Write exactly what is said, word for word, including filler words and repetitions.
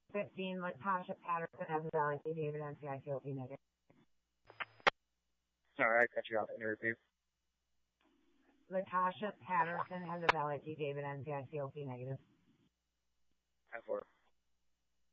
fifteen, Latasha Patterson has a valid T David N C I C O P negative. Sorry, I cut you off. Can you repeat? Latasha Patterson has a valid T David N C I C O P negative. ten four.